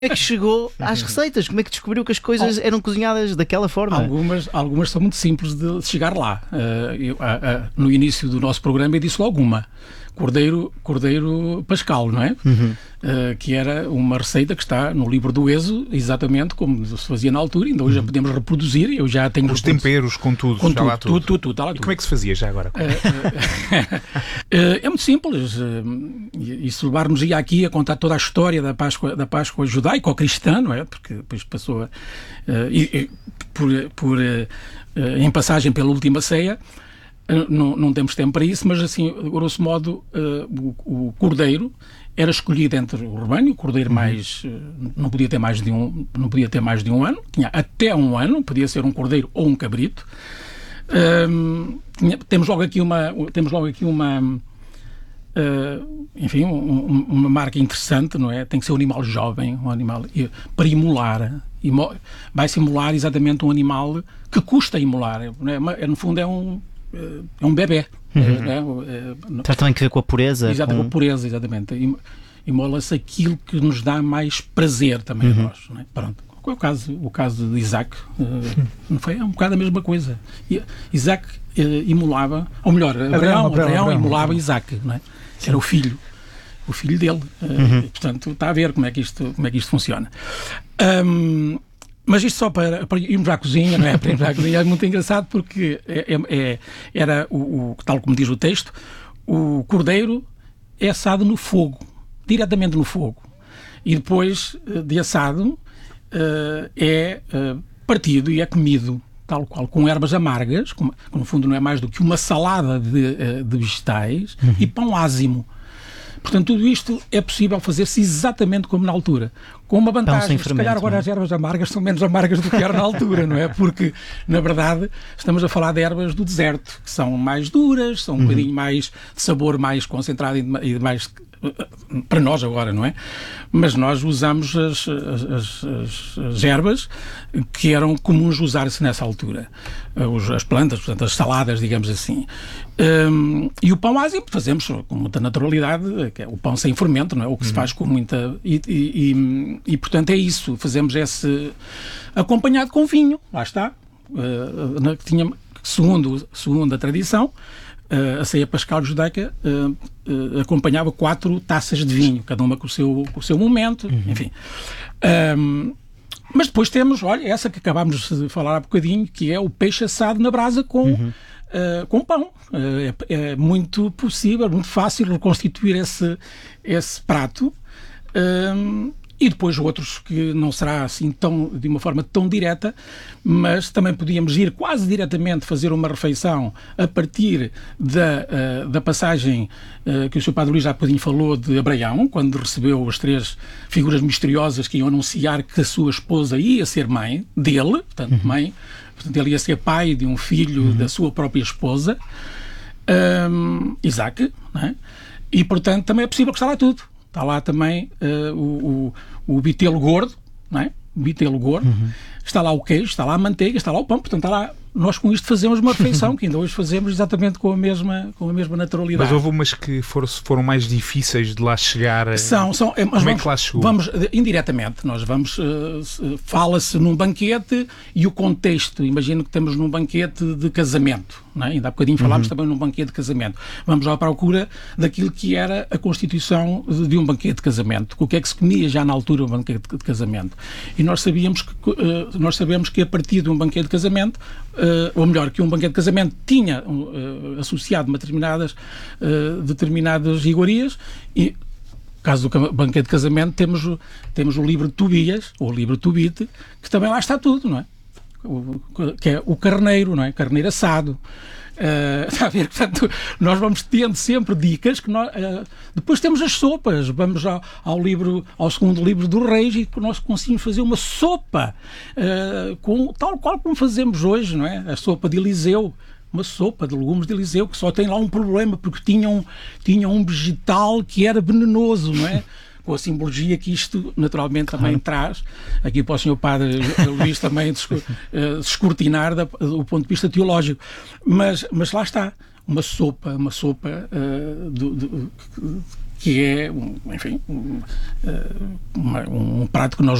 é que chegou às receitas? Como é que descobriu que as coisas eram cozinhadas daquela forma? Algumas são muito simples de chegar lá. No início do nosso programa eu disse logo uma. Cordeiro Pascal, não é? Que era uma receita que está no livro do Êxodo, exatamente como se fazia na altura, ainda hoje já podemos reproduzir. Eu já tenho os temperos, com tudo, está lá tudo. Tudo. E como é que se fazia já agora? É muito simples. E se levarmos aqui a contar toda a história da Páscoa judaico-cristã, não é? Porque depois passou em passagem pela última ceia. Não temos tempo para isso, mas assim, grosso modo, o cordeiro era escolhido entre o rebanho. O cordeiro não podia ter mais de um ano, tinha até um ano, podia ser um cordeiro ou um cabrito. Temos logo aqui uma marca interessante, não é? Tem que ser um animal jovem, um animal para imolar. Vai simular exatamente um animal que custa imolar, não é? No fundo é um bebê. Tem também que ver com a pureza. Com a pureza, exatamente. Imola-se aquilo que nos dá mais prazer também a nós. Não é? Pronto. O caso de Isaac não foi? É um bocado a mesma coisa. Isaac imolava, ou melhor, Abraão imolava Isaac, não é? Era o filho dele. Portanto, está a ver como é que isto funciona. Mas isto só para irmos à cozinha, não é? Para irmos à cozinha é muito engraçado porque era, tal como diz o texto, o cordeiro é assado no fogo, diretamente no fogo. E depois de assado é partido e é comido, tal qual, com ervas amargas, que no fundo não é mais do que uma salada de vegetais e pão ázimo. Portanto, tudo isto é possível fazer-se exatamente como na altura. Com uma vantagem, se calhar agora as ervas amargas são menos amargas do que eram na altura, não é? Porque, na verdade, estamos a falar de ervas do deserto, que são mais duras, são um bocadinho mais de sabor mais concentrado e mais para nós agora, não é? Mas nós usamos as ervas que eram comuns usar-se nessa altura. As plantas, portanto, as saladas, digamos assim. E o pão ázimo fazemos com muita naturalidade, que é o pão sem fermento, não é? O que se faz com muita... E portanto, é isso. Fazemos esse... acompanhado com vinho. Lá está. Segundo a tradição, a ceia pascal judaica acompanhava 4 taças de vinho, cada uma com o seu momento, enfim. Mas depois temos, olha, essa que acabámos de falar há bocadinho, que é o peixe assado na brasa com pão. É muito possível, muito fácil reconstituir esse prato. E depois outros que não será assim de uma forma tão direta, mas também podíamos ir quase diretamente fazer uma refeição a partir da passagem que o Sr. Padre Luís já há bocadinho falou de Abraão, quando recebeu as 3 figuras misteriosas que iam anunciar que a sua esposa ia ser mãe dele, portanto ele ia ser pai de um filho da sua própria esposa, Isaac, não é? E portanto também é possível que está lá tudo. Está lá também o vitelo gordo, não é? O vitelo gordo. Está lá o queijo, está lá a manteiga, está lá o pão. Portanto, está lá... Nós com isto fazemos uma refeição que ainda hoje fazemos exatamente com a mesma naturalidade. Mas houve umas que foram mais difíceis de lá chegar. Como é que lá chegou? Vamos indiretamente. Nós vamos... fala-se num banquete e o contexto. Imagino que estamos num banquete de casamento. Não é? Ainda há bocadinho falámos também num banquete de casamento. Vamos à procura daquilo que era a constituição de um banquete de casamento. O que é que se comia já na altura um banquete de casamento. E nós sabemos que a partir de um banquete de casamento, ou melhor, que um banquete de casamento tinha associado determinadas iguarias, e no caso do banquete de casamento temos o livro de Tobias, ou o livro de Tobit, que também lá está tudo, não é? Que é o carneiro, não é? Carneiro assado. Está a ver? Portanto, nós vamos tendo sempre dicas que depois temos as sopas. Vamos ao segundo livro do Reis e nós conseguimos fazer uma sopa tal qual como fazemos hoje, não é? A sopa de Eliseu. Uma sopa de legumes de Eliseu, que só tem lá um problema, porque tinha um vegetal que era venenoso, não é? Com a simbologia que isto naturalmente também traz, aqui para o Sr. Padre Luís também descortinar do ponto de vista teológico. Mas lá está, uma sopa que é, enfim, um prato que nós